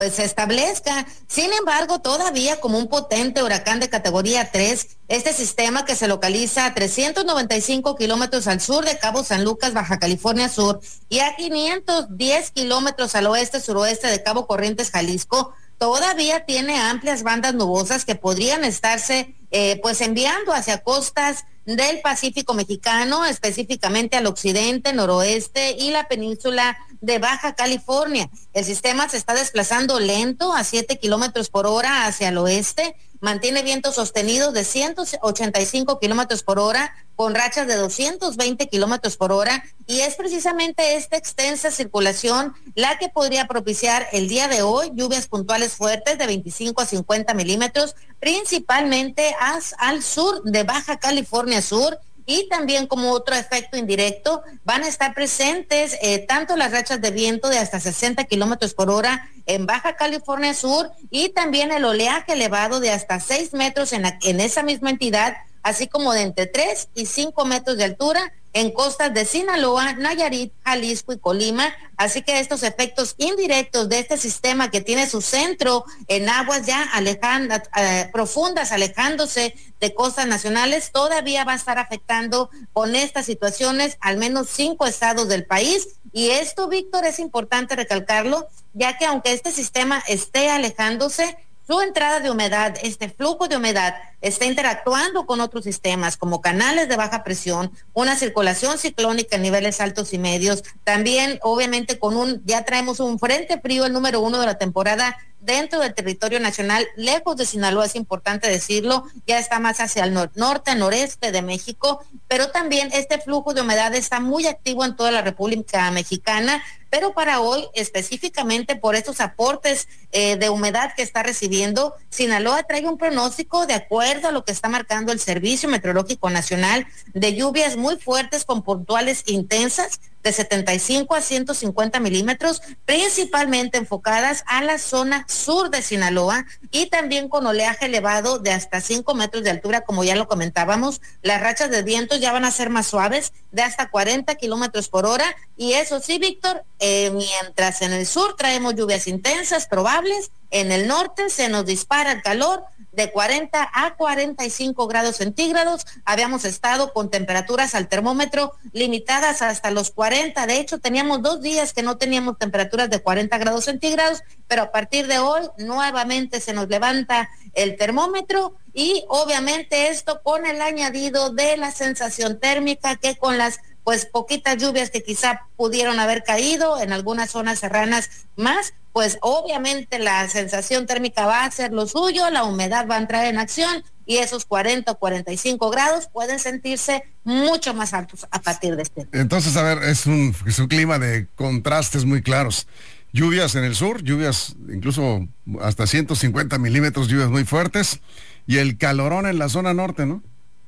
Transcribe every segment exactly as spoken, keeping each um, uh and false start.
pues se establezca. Sin embargo, todavía como un potente huracán de categoría tres, este sistema que se localiza a trescientos noventa y cinco kilómetros al sur de Cabo San Lucas, Baja California Sur, y a quinientos diez kilómetros al oeste-suroeste de Cabo Corrientes, Jalisco, todavía tiene amplias bandas nubosas que podrían estarse eh, pues enviando hacia costas del Pacífico mexicano, específicamente al occidente, noroeste y la península de Baja California. El sistema se está desplazando lento a siete kilómetros por hora hacia el oeste, mantiene vientos sostenidos de ciento ochenta y cinco kilómetros por hora con rachas de doscientos veinte kilómetros por hora, y es precisamente esta extensa circulación la que podría propiciar el día de hoy lluvias puntuales fuertes de veinticinco a cincuenta milímetros, principalmente as, al sur de Baja California Sur. Y también, como otro efecto indirecto, van a estar presentes eh, tanto las rachas de viento de hasta sesenta kilómetros por hora en Baja California Sur, y también el oleaje elevado de hasta seis metros en, la, en esa misma entidad, así como de entre tres y cinco metros de altura en costas de Sinaloa, Nayarit, Jalisco y Colima. Así que estos efectos indirectos de este sistema, que tiene su centro en aguas ya alejando, eh, profundas, alejándose de costas nacionales, todavía va a estar afectando con estas situaciones al menos cinco estados del país. Y esto, Víctor, es importante recalcarlo, ya que aunque este sistema esté alejándose, su entrada de humedad, este flujo de humedad, está interactuando con otros sistemas como canales de baja presión, una circulación ciclónica en niveles altos y medios, también obviamente con un, ya traemos un frente frío, el número uno de la temporada dentro del territorio nacional, lejos de Sinaloa, es importante decirlo, ya está más hacia el nor- norte, noreste de México, pero también este flujo de humedad está muy activo en toda la República Mexicana, pero para hoy, específicamente por estos aportes eh, de humedad que está recibiendo, Sinaloa trae un pronóstico de acuerdo a lo que está marcando el Servicio Meteorológico Nacional de lluvias muy fuertes con puntuales intensas de setenta y cinco a ciento cincuenta milímetros, principalmente enfocadas a la zona sur de Sinaloa, y también con oleaje elevado de hasta cinco metros de altura, como ya lo comentábamos. Las rachas de vientos ya van a ser más suaves, de hasta cuarenta kilómetros por hora, y eso sí, Víctor, eh, mientras en el sur traemos lluvias intensas probables, en el norte se nos dispara el calor de cuarenta a cuarenta y cinco grados centígrados. Habíamos estado con temperaturas al termómetro limitadas hasta los cuarenta. De hecho, teníamos dos días que no teníamos temperaturas de cuarenta grados centígrados, pero a partir de hoy nuevamente se nos levanta el termómetro, y obviamente esto con el añadido de la sensación térmica, que con las pues poquitas lluvias que quizá pudieron haber caído en algunas zonas serranas más, pues obviamente la sensación térmica va a hacer lo suyo, la humedad va a entrar en acción, y esos cuarenta o cuarenta y cinco grados pueden sentirse mucho más altos a partir de este. Entonces, a ver, es un, es un clima de contrastes muy claros. Lluvias en el sur, lluvias incluso hasta ciento cincuenta milímetros, lluvias muy fuertes, y el calorón en la zona norte, ¿no?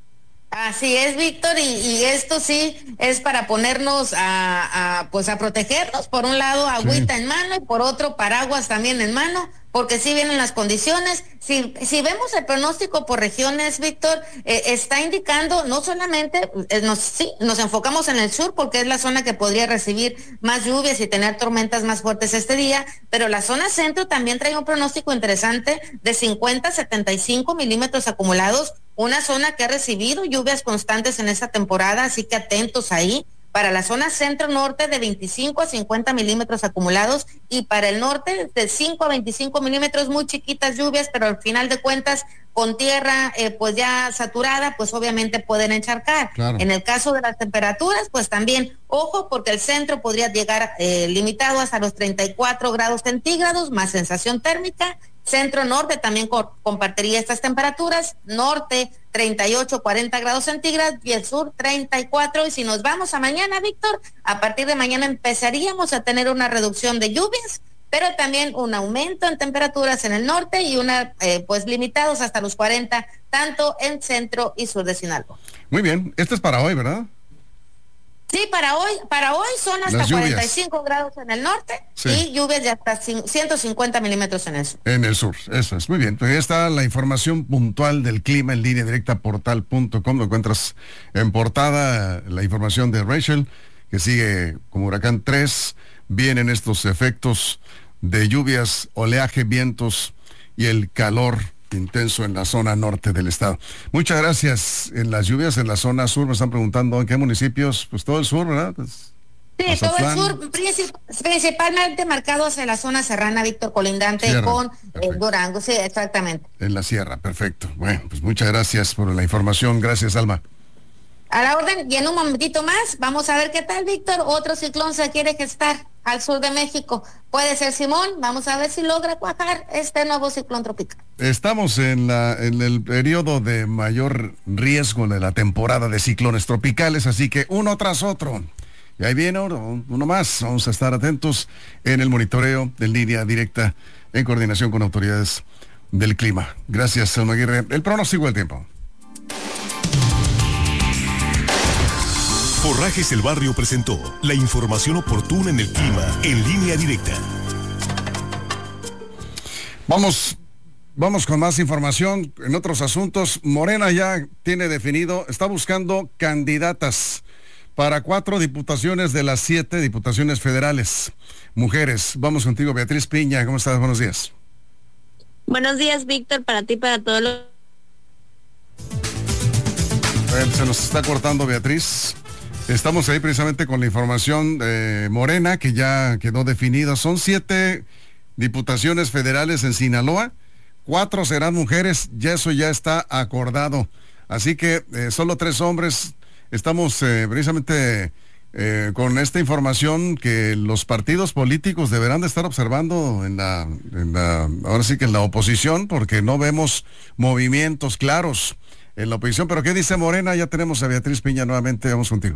Así es, Víctor, y, y esto sí es para ponernos a, a pues a protegernos, por un lado agüita sí. en mano, y por otro paraguas también en mano, porque sí vienen las condiciones. Si, si vemos el pronóstico por regiones, Víctor, eh, está indicando no solamente, eh, nos, sí, nos enfocamos en el sur porque es la zona que podría recibir más lluvias y tener tormentas más fuertes este día, pero la zona centro también trae un pronóstico interesante de cincuenta a setenta y cinco milímetros acumulados, una zona que ha recibido lluvias constantes en esta temporada, así que atentos ahí. Para la zona centro-norte de veinticinco a cincuenta milímetros acumulados, y para el norte de cinco a veinticinco milímetros, muy chiquitas lluvias, pero al final de cuentas con tierra eh, pues ya saturada, pues obviamente pueden encharcar. Claro. En el caso de las temperaturas, pues también, ojo, porque el centro podría llegar eh, limitado hasta los treinta y cuatro grados centígrados, más sensación térmica. Centro-norte también co- compartiría estas temperaturas, norte treinta y ocho, cuarenta grados centígrados, y el sur treinta y cuatro. Y si nos vamos a mañana, Víctor, a partir de mañana empezaríamos a tener una reducción de lluvias, pero también un aumento en temperaturas en el norte, y una eh, pues limitados hasta los cuarenta, tanto en centro y sur de Sinaloa. Muy bien, esto es para hoy, ¿verdad? Sí, para hoy, para hoy son hasta cuarenta y cinco grados en el norte, sí. y lluvias de hasta ciento cincuenta milímetros en el sur. En el sur, eso es, muy bien. Pues ahí está la información puntual del clima en línea directa portal punto com. Lo encuentras en portada, la información de Rachel, que sigue como huracán tres. Vienen estos efectos de lluvias, oleaje, vientos y el calor intenso en la zona norte del estado. Muchas gracias. En las lluvias en la zona sur, me están preguntando en qué municipios, pues todo el sur, ¿verdad? Pues, sí, Mazatlán. Todo el sur, princip principalmente marcado hacia la zona serrana, Víctor, colindante Sierra, con eh, Durango, sí, exactamente. En la sierra, perfecto. Bueno, pues muchas gracias por la información. Gracias, Alma. A la orden, y en un momentito más, vamos a ver qué tal, Víctor. Otro ciclón se quiere gestar al sur de México. Puede ser Simón, vamos a ver si logra cuajar este nuevo ciclón tropical. Estamos en, la, en el periodo de mayor riesgo de la temporada de ciclones tropicales, así que uno tras otro. Y ahí viene uno, uno más. Vamos a estar atentos en el monitoreo de línea directa en coordinación con autoridades del clima. Gracias, Alma Aguirre. El pronóstico del tiempo. Forrajes El Barrio presentó la información oportuna en el clima en línea directa. Vamos, vamos con más información en otros asuntos. Morena ya tiene definido, está buscando candidatas para cuatro diputaciones de las siete diputaciones federales. Mujeres, vamos contigo, Beatriz Piña. ¿Cómo estás? Buenos días. Buenos días, Víctor, para ti, para todos los... Se nos está cortando, Beatriz. Estamos ahí precisamente con la información de Morena, que ya quedó definida. Son siete diputaciones federales en Sinaloa, cuatro serán mujeres, ya eso ya está acordado. Así que eh, solo tres hombres. Estamos eh, precisamente eh, con esta información que los partidos políticos deberán de estar observando en la, en la, ahora sí que en la oposición, porque no vemos movimientos claros en la oposición. Pero ¿qué dice Morena? Ya tenemos a Beatriz Piña nuevamente, vamos contigo.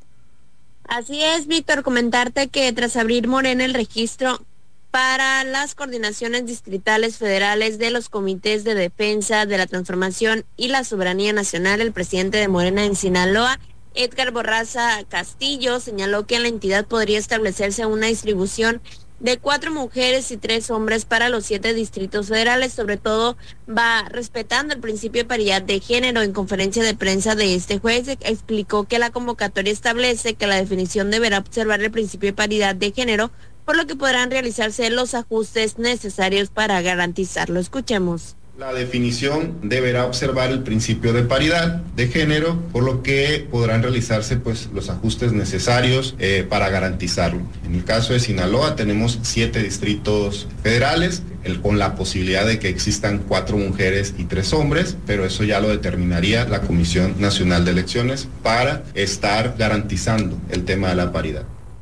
Así es, Víctor, comentarte que tras abrir Morena el registro para las coordinaciones distritales federales de los comités de defensa de la transformación y la soberanía nacional, el presidente de Morena en Sinaloa, Edgar Borraza Castillo, señaló que en la entidad podría establecerse una distribución de cuatro mujeres y tres hombres para los siete distritos federales. Sobre todo va respetando el principio de paridad de género. En conferencia de prensa de este jueves explicó que la convocatoria establece que la definición deberá observar el principio de paridad de género, por lo que podrán realizarse los ajustes necesarios para garantizarlo. Escuchemos. La definición deberá observar el principio de paridad de género, por lo que podrán realizarse pues los ajustes necesarios eh, para garantizarlo. En el caso de Sinaloa tenemos siete distritos federales, el, con la posibilidad de que existan cuatro mujeres y tres hombres, pero eso ya lo determinaría la Comisión Nacional de Elecciones para estar garantizando el tema de la paridad.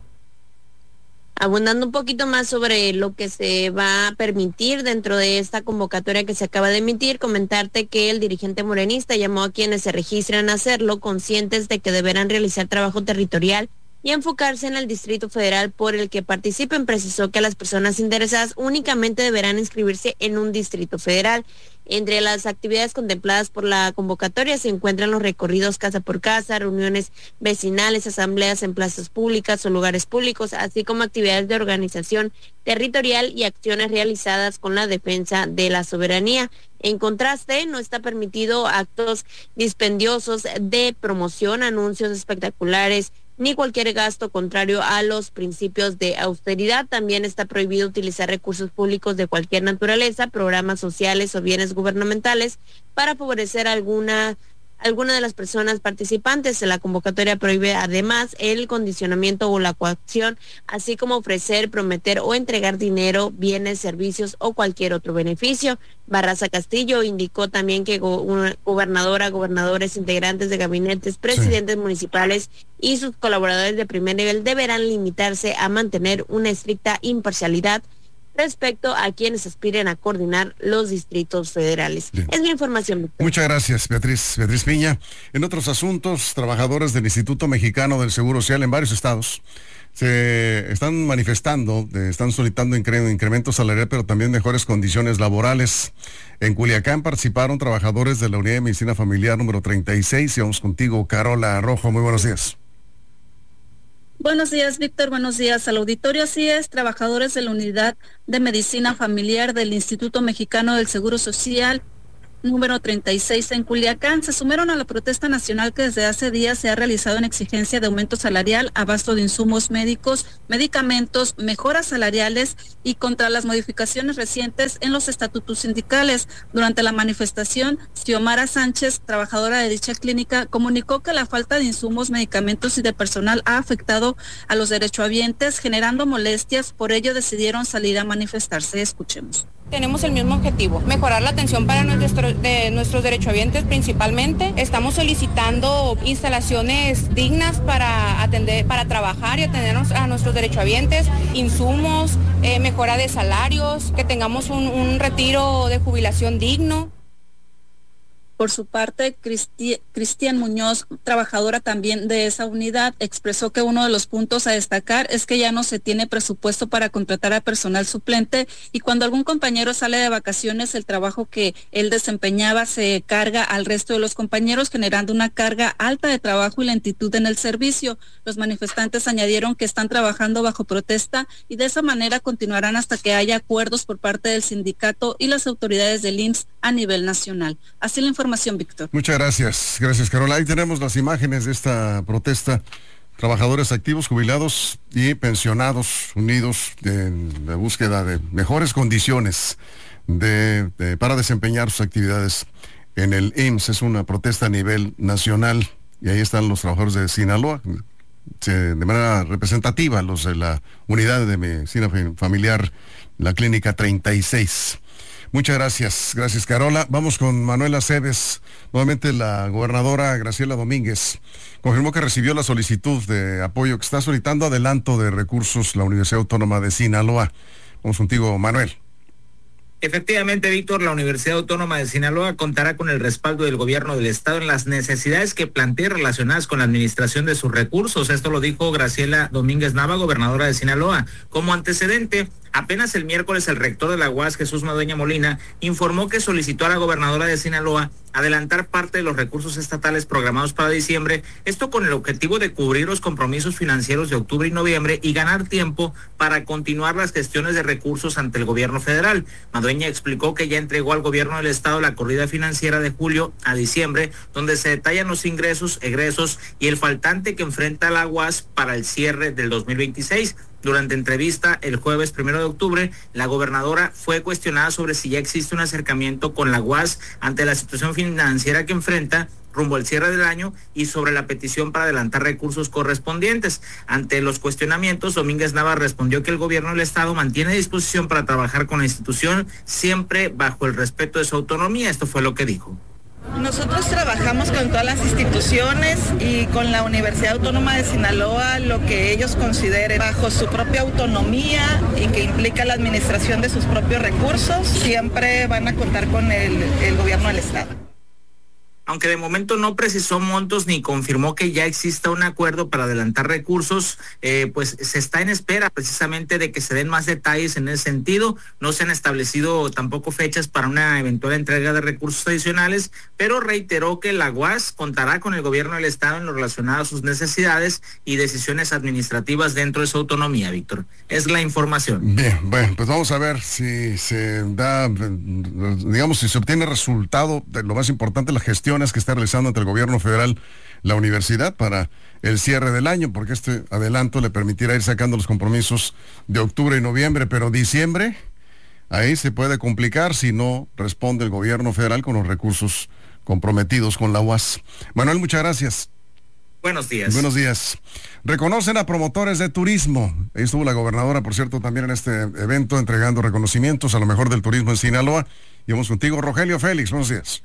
Abundando un poquito más sobre lo que se va a permitir dentro de esta convocatoria que se acaba de emitir, comentarte que el dirigente morenista llamó a quienes se registran a hacerlo, conscientes de que deberán realizar trabajo territorial y enfocarse en el Distrito Federal por el que participen. Precisó que las personas interesadas únicamente deberán inscribirse en un Distrito Federal. Entre las actividades contempladas por la convocatoria se encuentran los recorridos casa por casa, reuniones vecinales, asambleas en plazas públicas o lugares públicos, así como actividades de organización territorial y acciones realizadas con la defensa de la soberanía. En contraste, no está permitido actos dispendiosos de promoción, anuncios espectaculares, ni cualquier gasto contrario a los principios de austeridad. También está prohibido utilizar recursos públicos de cualquier naturaleza, programas sociales o bienes gubernamentales para favorecer alguna alguna de las personas participantes. La convocatoria prohíbe además el condicionamiento o la coacción, así como ofrecer, prometer o entregar dinero, bienes, servicios o cualquier otro beneficio. Barraza Castillo indicó también que go una gobernadora, gobernadores, integrantes de gabinetes, presidentes sí. municipales y sus colaboradores de primer nivel deberán limitarse a mantener una estricta imparcialidad respecto a quienes aspiren a coordinar los distritos federales. Bien. Es mi información, Víctor. Muchas gracias, Beatriz, Beatriz Piña. En otros asuntos, trabajadores del Instituto Mexicano del Seguro Social en varios estados se están manifestando, están solicitando incre incremento salarial, pero también mejores condiciones laborales. En Culiacán participaron trabajadores de la Unidad de Medicina Familiar número treinta y seis. Y vamos contigo, Carola Rojo. Muy buenos días. Buenos días, Víctor. Buenos días al auditorio. Así es, trabajadores de la Unidad de Medicina Familiar del Instituto Mexicano del Seguro Social número treinta y seis en Culiacán. Se sumaron a la protesta nacional que desde hace días se ha realizado en exigencia de aumento salarial, abasto de insumos médicos, medicamentos, mejoras salariales y contra las modificaciones recientes en los estatutos sindicales. Durante la manifestación, Xiomara Sánchez, trabajadora de dicha clínica, comunicó que la falta de insumos, medicamentos y de personal ha afectado a los derechohabientes, generando molestias. Por ello decidieron salir a manifestarse. Escuchemos. Tenemos el mismo objetivo, mejorar la atención para nuestro, de nuestros derechohabientes principalmente. Estamos solicitando instalaciones dignas para atender, para trabajar y atender a nuestros derechohabientes, insumos, eh, mejora de salarios, que tengamos un, un retiro de jubilación digno. Por su parte, Cristi- Cristian Muñoz, trabajadora también de esa unidad, expresó que uno de los puntos a destacar es que ya no se tiene presupuesto para contratar a personal suplente y cuando algún compañero sale de vacaciones, el trabajo que él desempeñaba se carga al resto de los compañeros, generando una carga alta de trabajo y lentitud en el servicio. Los manifestantes añadieron que están trabajando bajo protesta y de esa manera continuarán hasta que haya acuerdos por parte del sindicato y las autoridades del I M S S a nivel nacional. Así la información, Víctor. Muchas gracias, gracias Carola. Ahí tenemos las imágenes de esta protesta. Trabajadores activos, jubilados y pensionados unidos en la búsqueda de mejores condiciones de, de, para desempeñar sus actividades en el I M S S. Es una protesta a nivel nacional y ahí están los trabajadores de Sinaloa, de manera representativa, los de la unidad de medicina familiar, la clínica treinta y seis. Muchas gracias, gracias Carola. Vamos con Manuela Cebes. Nuevamente la gobernadora Graciela Domínguez confirmó que recibió la solicitud de apoyo que está solicitando adelanto de recursos la Universidad Autónoma de Sinaloa. Vamos contigo, Manuel. Efectivamente, Víctor, la Universidad Autónoma de Sinaloa contará con el respaldo del gobierno del estado en las necesidades que plantee relacionadas con la administración de sus recursos. Esto lo dijo Graciela Domínguez Nava, gobernadora de Sinaloa. Como antecedente, apenas el miércoles el rector de la U A S, Jesús Madueña Molina, informó que solicitó a la gobernadora de Sinaloa adelantar parte de los recursos estatales programados para diciembre, esto con el objetivo de cubrir los compromisos financieros de octubre y noviembre y ganar tiempo para continuar las gestiones de recursos ante el gobierno federal. Madueña explicó que ya entregó al gobierno del estado la corrida financiera de julio a diciembre, donde se detallan los ingresos, egresos y el faltante que enfrenta la U A S para el cierre del dos mil veintiséis. Durante entrevista el jueves primero de octubre, la gobernadora fue cuestionada sobre si ya existe un acercamiento con la U A S ante la situación financiera que enfrenta rumbo al cierre del año y sobre la petición para adelantar recursos correspondientes. Ante los cuestionamientos, Domínguez Nava respondió que el gobierno del estado mantiene disposición para trabajar con la institución siempre bajo el respeto de su autonomía. Esto fue lo que dijo. Nosotros trabajamos con todas las instituciones y con la Universidad Autónoma de Sinaloa, lo que ellos consideren bajo su propia autonomía y que implica la administración de sus propios recursos, siempre van a contar con el, el gobierno del estado. Aunque de momento no precisó montos ni confirmó que ya exista un acuerdo para adelantar recursos, eh, pues se está en espera precisamente de que se den más detalles en ese sentido. No se han establecido tampoco fechas para una eventual entrega de recursos adicionales, pero reiteró que la U A S contará con el gobierno del estado en lo relacionado a sus necesidades y decisiones administrativas dentro de su autonomía, Víctor. Es la información. Bien, bueno, pues vamos a ver si se da, digamos, si se obtiene resultado de lo más importante, la gestión que está realizando ante el gobierno federal la universidad para el cierre del año, porque este adelanto le permitirá ir sacando los compromisos de octubre y noviembre, pero diciembre, ahí se puede complicar si no responde el gobierno federal con los recursos comprometidos con la U A S. Manuel, muchas gracias. Buenos días. Buenos días. Reconocen a promotores de turismo. Ahí estuvo la gobernadora, por cierto, también en este evento, entregando reconocimientos a lo mejor del turismo en Sinaloa. Y vamos contigo, Rogelio Félix. Buenos días.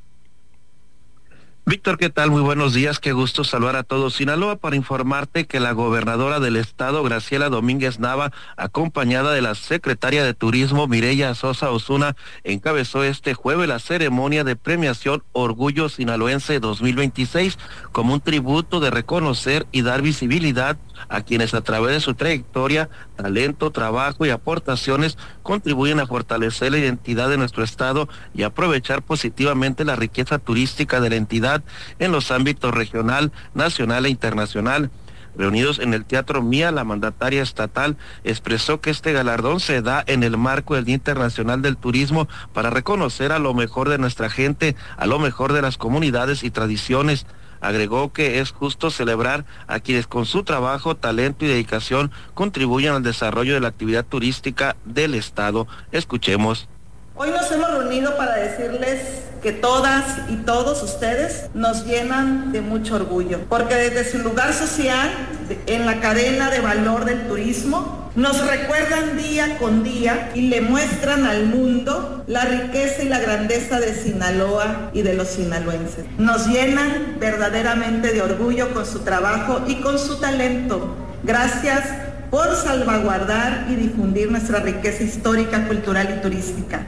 Víctor, ¿qué tal? Muy buenos días, qué gusto saludar a todos. Sinaloa para informarte que la gobernadora del estado, Graciela Domínguez Nava, acompañada de la secretaria de Turismo, Mireya Sosa Osuna, encabezó este jueves la ceremonia de premiación Orgullo Sinaloense dos mil veintiséis como un tributo de reconocer y dar visibilidad a quienes a través de su trayectoria, talento, trabajo y aportaciones contribuyen a fortalecer la identidad de nuestro estado y aprovechar positivamente la riqueza turística de la entidad en los ámbitos regional, nacional e internacional. Reunidos en el Teatro Mía, la mandataria estatal expresó que este galardón se da en el marco del Día Internacional del Turismo para reconocer a lo mejor de nuestra gente, a lo mejor de las comunidades y tradiciones. Agregó que es justo celebrar a quienes con su trabajo, talento y dedicación contribuyen al desarrollo de la actividad turística del Estado. Escuchemos. Hoy nos hemos reunido para decirles que todas y todos ustedes nos llenan de mucho orgullo, porque desde su lugar social, en la cadena de valor del turismo, nos recuerdan día con día y le muestran al mundo la riqueza y la grandeza de Sinaloa y de los sinaloenses. Nos llenan verdaderamente de orgullo con su trabajo y con su talento. Gracias por salvaguardar y difundir nuestra riqueza histórica, cultural y turística.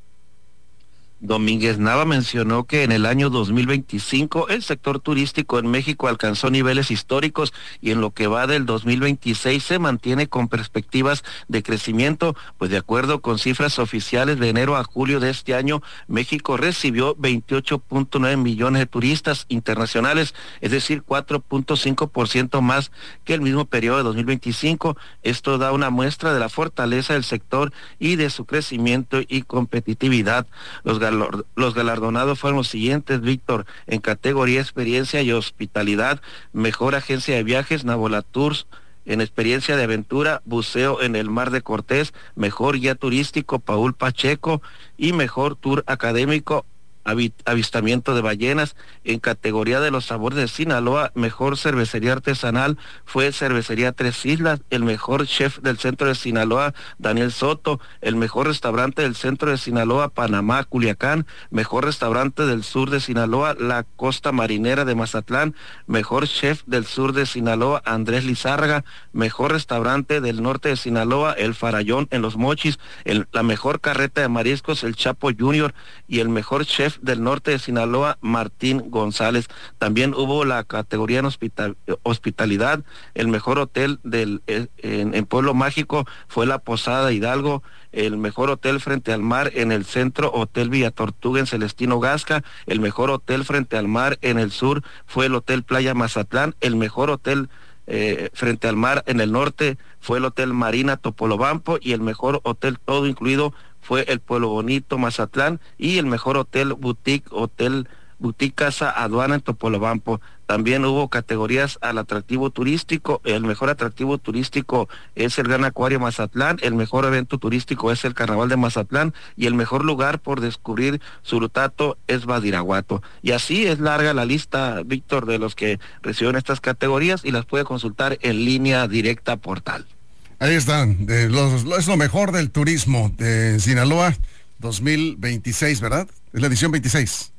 Domínguez Nava mencionó que en el año dos mil veinticinco el sector turístico en México alcanzó niveles históricos y en lo que va del dos mil veintiséis se mantiene con perspectivas de crecimiento, pues de acuerdo con cifras oficiales de enero a julio de este año, México recibió veintiocho punto nueve millones de turistas internacionales, es decir, cuatro punto cinco por ciento más que el mismo periodo de dos mil veinticinco. Esto da una muestra de la fortaleza del sector y de su crecimiento y competitividad. Los Los galardonados fueron los siguientes, Víctor, en categoría experiencia y hospitalidad, mejor agencia de viajes, Navola Tours, en experiencia de aventura, buceo en el Mar de Cortés, mejor guía turístico, Paul Pacheco, y mejor tour académico, avistamiento de ballenas. En categoría de los sabores de Sinaloa, mejor cervecería artesanal fue Cervecería Tres Islas, el mejor chef del centro de Sinaloa, Daniel Soto, el mejor restaurante del centro de Sinaloa, Panamá, Culiacán, mejor restaurante del sur de Sinaloa, La Costa Marinera de Mazatlán, mejor chef del sur de Sinaloa, Andrés Lizárraga, mejor restaurante del norte de Sinaloa, El Farallón en Los Mochis, el, la mejor carreta de mariscos, El Chapo Junior, y el mejor chef del norte de Sinaloa, Martín González. También hubo la categoría en hospital, hospitalidad, el mejor hotel del en, en Pueblo Mágico fue la Posada Hidalgo, el mejor hotel frente al mar en el centro, Hotel Villa Tortuga en Celestino Gasca, el mejor hotel frente al mar en el sur fue el Hotel Playa Mazatlán, el mejor hotel Eh, frente al mar en el norte fue el Hotel Marina Topolobampo y el mejor hotel todo incluido fue el Pueblo Bonito Mazatlán y el mejor hotel boutique, hotel boutique Casa Aduana en Topolobampo. También hubo categorías al atractivo turístico, el mejor atractivo turístico es el Gran Acuario Mazatlán, el mejor evento turístico es el Carnaval de Mazatlán y el mejor lugar por descubrir Surutato es Badiraguato. Y así es larga la lista, Víctor, de los que reciben estas categorías y las puede consultar en línea directa portal. Ahí están, de los, es lo mejor del turismo de Sinaloa dos mil veintiséis, ¿verdad? Es la edición veintiséis.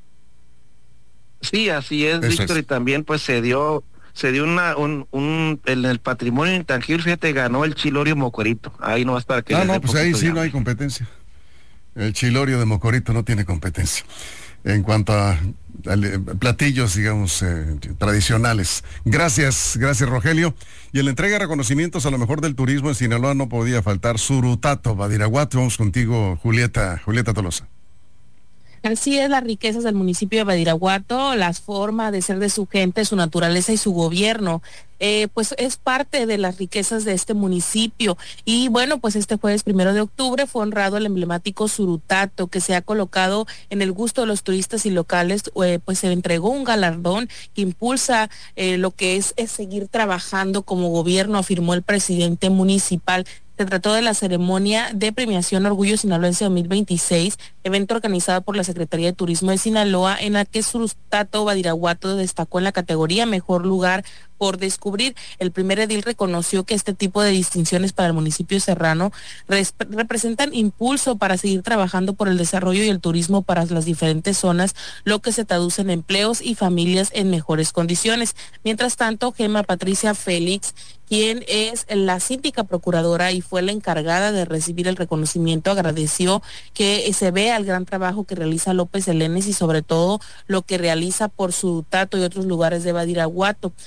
Sí, así es, Víctor, y también pues se dio, se dio una, un, un, en el patrimonio intangible, fíjate, ganó el Chilorio Mocorito, ahí no vas para que... Ah, no, pues ahí sí no hay competencia, el Chilorio de Mocorito no tiene competencia, en cuanto a, a platillos, digamos, eh, tradicionales. Gracias, gracias Rogelio, y en la entrega de reconocimientos a lo mejor del turismo en Sinaloa no podía faltar Surutato, Badiraguato. Vamos contigo, Julieta, Julieta Tolosa. Así es, las riquezas del municipio de Badiraguato, la forma de ser de su gente, su naturaleza y su gobierno, eh, pues es parte de las riquezas de este municipio. Y bueno, pues este jueves primero de octubre fue honrado el emblemático Surutato, que se ha colocado en el gusto de los turistas y locales, eh, pues se entregó un galardón que impulsa eh, lo que es, es seguir trabajando como gobierno, afirmó el presidente municipal. Se trató de la ceremonia de premiación Orgullo Sinaloense dos mil veintiséis, evento organizado por la Secretaría de Turismo de Sinaloa, en la que Surutato Badiraguato destacó en la categoría Mejor Lugar por Descubrir. El primer edil reconoció que este tipo de distinciones para el municipio serrano representan impulso para seguir trabajando por el desarrollo y el turismo para las diferentes zonas, lo que se traduce en empleos y familias en mejores condiciones. Mientras tanto, Gema Patricia Félix, quien es la síndica procuradora y fue la encargada de recibir el reconocimiento, agradeció que se vea el gran trabajo que realiza López Elenes y sobre todo lo que realiza por Surutato y otros lugares de Badiraguato. Eh,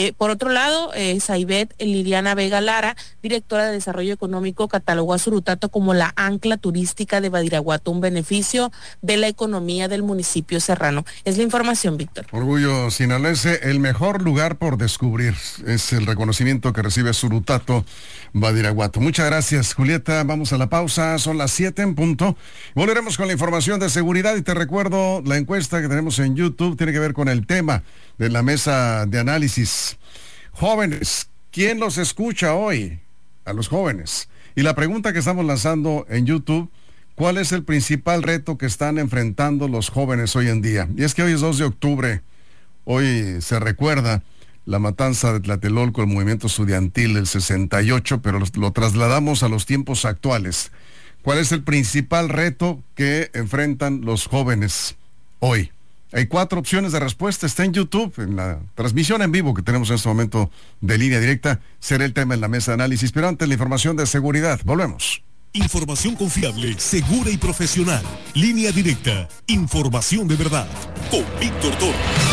Eh, por otro lado, eh, Saibet Liliana Vega Lara, directora de Desarrollo Económico, catalogó a Surutato como la ancla turística de Badiraguato, un beneficio de la economía del municipio serrano. Es la información, Víctor. Orgullo sinaloense, el mejor lugar por descubrir. Es el reconocimiento que recibe Surutato, Badiraguato. Muchas gracias, Julieta. Vamos a la pausa, son las siete en punto. Volveremos con la información de seguridad y te recuerdo la encuesta que tenemos en YouTube, tiene que ver con el tema de la mesa de análisis. Jóvenes, ¿quién los escucha hoy? A los jóvenes. Y la pregunta que estamos lanzando en YouTube, ¿cuál es el principal reto que están enfrentando los jóvenes hoy en día? Y es que hoy es dos de octubre, hoy se recuerda la matanza de Tlatelolco, el movimiento estudiantil del sesenta y ocho, pero lo, lo trasladamos a los tiempos actuales. ¿Cuál es el principal reto que enfrentan los jóvenes hoy? Hay cuatro opciones de respuesta, está en YouTube, en la transmisión en vivo que tenemos en este momento de Línea Directa, será el tema en la mesa de análisis, pero antes la información de seguridad. Volvemos. Información confiable, segura y profesional. Línea Directa, información de verdad, con Víctor Toro.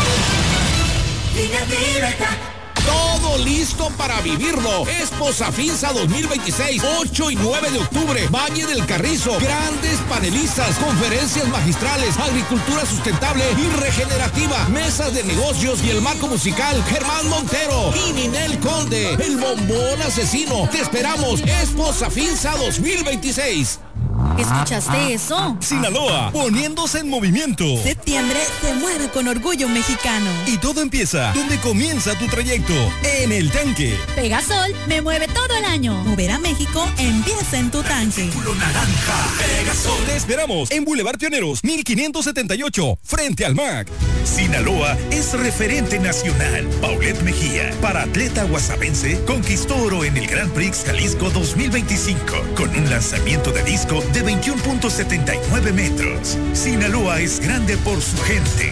Línea Directa. Todo listo para vivirlo. Expo Safinsa dos mil veintiséis, ocho y nueve de octubre, Valle del Carrizo. Grandes panelistas, conferencias magistrales, agricultura sustentable y regenerativa, mesas de negocios y el marco musical Germán Montero y Ninel Conde, el bombón asesino. Te esperamos, Expo Safinsa dos mil veintiséis. ¿Escuchaste eso? Sinaloa, poniéndose en movimiento. Septiembre se mueve con orgullo mexicano. Y todo empieza donde comienza tu trayecto, en el tanque. Pegasol me mueve todo el año. Mover a México empieza en tu tanque. Naranja, Pegasol. Te esperamos en Boulevard Pioneros, mil quinientos setenta y ocho, frente al M A C. Sinaloa es referente nacional. Paulette Mejía, paratleta guasabense, conquistó oro en el Grand Prix Jalisco dos mil veinticinco con un lanzamiento de disco de veintiuno punto setenta y nueve metros. Sinaloa es grande por su gente.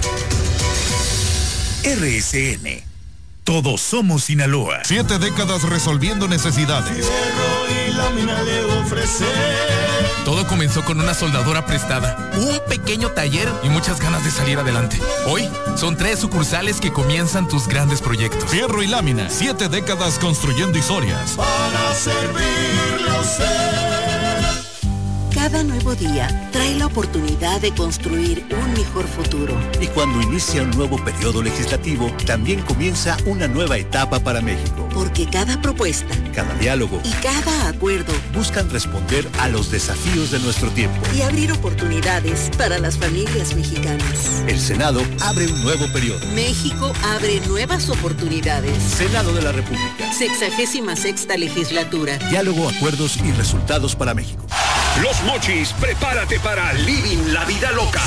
R S N. Todos somos Sinaloa. Siete décadas resolviendo necesidades. Hierro y lámina de ofrecer. Todo comenzó con una soldadora prestada, un pequeño taller y muchas ganas de salir adelante. Hoy son tres sucursales que comienzan tus grandes proyectos. Fierro y lámina, siete décadas construyendo historias. Para servirle a usted. Cada nuevo día trae la oportunidad de construir un mejor futuro. Y cuando inicia un nuevo periodo legislativo, también comienza una nueva etapa para México. Porque cada propuesta, cada diálogo y cada acuerdo buscan responder a los desafíos de nuestro tiempo y abrir oportunidades para las familias mexicanas. El Senado abre un nuevo periodo. México abre nuevas oportunidades. Senado de la República. Sexagésima sexta legislatura. Diálogo, acuerdos y resultados para México. Los Mochis, prepárate para Living la Vida Loca.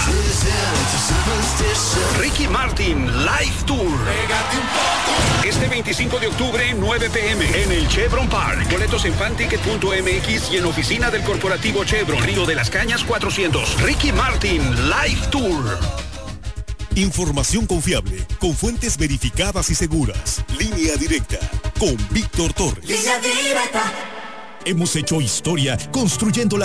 Ricky Martin Live Tour. Este veinticinco de octubre, nueve p m en el Chevron Park. Boletos en fanticket punto m x y en oficina del corporativo Chevron. Río de las Cañas cuatrocientos. Ricky Martin Live Tour. Información confiable, con fuentes verificadas y seguras. Línea Directa, con Víctor Torres. Línea Directa. Hemos hecho historia construyendo la